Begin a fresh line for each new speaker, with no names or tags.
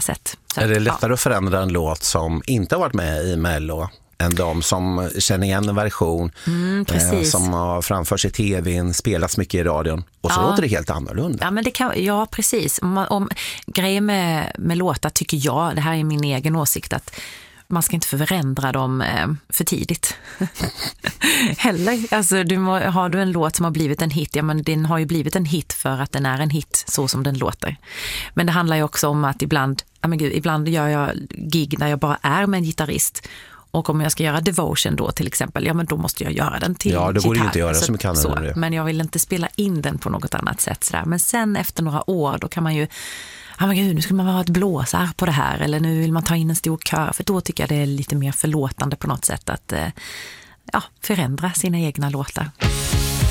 sätt. Så
är det lättare att förändra en låt som inte har varit med i Mello än de som känner igen en version som har framförts i tvn, spelats mycket i radion och så låter det helt annorlunda.
Ja, men det kan, ja precis. Om grejer med låtar tycker jag, det här är min egen åsikt, att man ska inte förändra dem för tidigt. Heller. Alltså, har du en låt som har blivit en hit, ja men den har ju blivit en hit för att den är en hit så som den låter. Men det handlar ju också om att ibland gör jag gig där jag bara är med en gitarrist. Och om jag ska göra Devotion då till exempel, ja men då måste jag göra den till gitarr.
Ja, det går ju inte att göra så mycket annat.
Men jag vill inte spela in den på något annat sätt. Sådär. Men sen efter några år, då kan man ju, nu ska man ha ett blåsar på det här. Eller nu vill man ta in en stor kör. För då tycker jag det är lite mer förlåtande på något sätt att förändra sina egna låtar.